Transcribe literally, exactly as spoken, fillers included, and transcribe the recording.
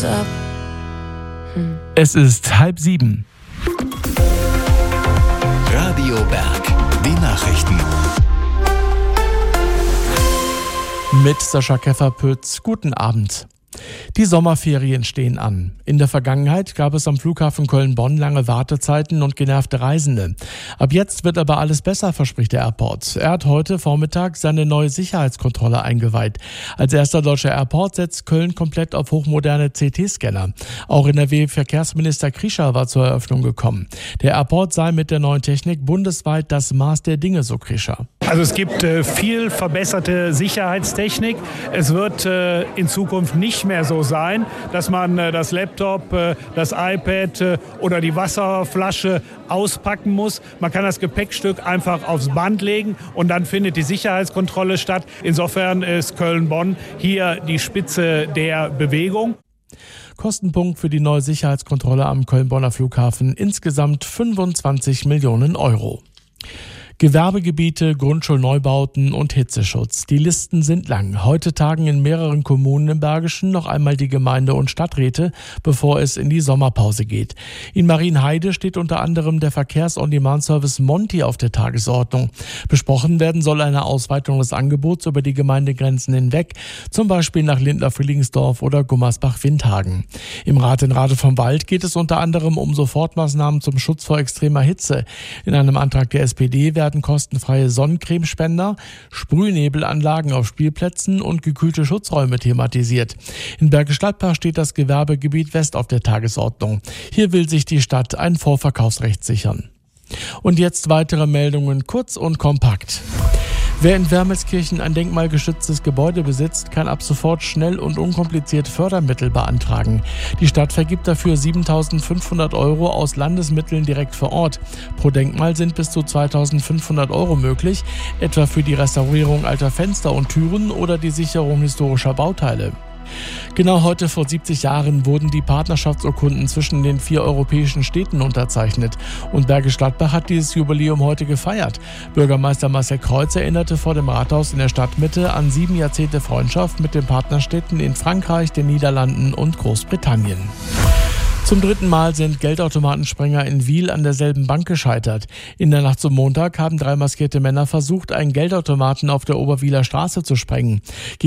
was ab. Hm. Es ist halb sieben. Radio Berg, die Nachrichten. Mit Sascha Keffer-Pütz, guten Abend. Die Sommerferien stehen an. In der Vergangenheit gab es am Flughafen Köln-Bonn lange Wartezeiten und genervte Reisende. Ab jetzt wird aber alles besser, verspricht der Airport. Er hat heute Vormittag seine neue Sicherheitskontrolle eingeweiht. Als erster deutscher Airport setzt Köln komplett auf hochmoderne C T-Scanner. Auch N R W-Verkehrsminister Krischer war zur Eröffnung gekommen. Der Airport sei mit der neuen Technik bundesweit das Maß der Dinge, so Krischer. Also es gibt äh, viel verbesserte Sicherheitstechnik. Es wird äh, in Zukunft nicht mehr so sein, dass man äh, das Laptop, äh, das iPad äh, oder die Wasserflasche auspacken muss. Man kann das Gepäckstück einfach aufs Band legen und dann findet die Sicherheitskontrolle statt. Insofern ist Köln-Bonn hier die Spitze der Bewegung. Kostenpunkt für die neue Sicherheitskontrolle am Köln-Bonner Flughafen insgesamt fünfundzwanzig Millionen Euro. Gewerbegebiete, Grundschulneubauten und Hitzeschutz. Die Listen sind lang. Heute tagen in mehreren Kommunen im Bergischen noch einmal die Gemeinde- und Stadträte, bevor es in die Sommerpause geht. In Marienheide steht unter anderem der Verkehrs-on-Demand-Service Monti auf der Tagesordnung. Besprochen werden soll eine Ausweitung des Angebots über die Gemeindegrenzen hinweg, zum Beispiel nach Lindlar-Frielingsdorf oder Gummersbach-Windhagen. Im Rat in Rade vom Wald geht es unter anderem um Sofortmaßnahmen zum Schutz vor extremer Hitze. In einem Antrag der S P D werden kostenfreie Sonnencremespender, Sprühnebelanlagen auf Spielplätzen und gekühlte Schutzräume thematisiert. In Bergisch Gladbach steht das Gewerbegebiet West auf der Tagesordnung. Hier will sich die Stadt ein Vorverkaufsrecht sichern. Und jetzt weitere Meldungen kurz und kompakt. Wer in Wermelskirchen ein denkmalgeschütztes Gebäude besitzt, kann ab sofort schnell und unkompliziert Fördermittel beantragen. Die Stadt vergibt dafür siebentausendfünfhundert Euro aus Landesmitteln direkt vor Ort. Pro Denkmal sind bis zu zweitausendfünfhundert Euro möglich, etwa für die Restaurierung alter Fenster und Türen oder die Sicherung historischer Bauteile. Genau heute vor siebzig Jahren wurden die Partnerschaftsurkunden zwischen den vier europäischen Städten unterzeichnet. Und Bergisch Gladbach hat dieses Jubiläum heute gefeiert. Bürgermeister Marcel Kreuz erinnerte vor dem Rathaus in der Stadtmitte an sieben Jahrzehnte Freundschaft mit den Partnerstädten in Frankreich, den Niederlanden und Großbritannien. Zum dritten Mal sind Geldautomatensprenger in Wil an derselben Bank gescheitert. In der Nacht zum Montag haben drei maskierte Männer versucht, einen Geldautomaten auf der Oberwiler Straße zu sprengen.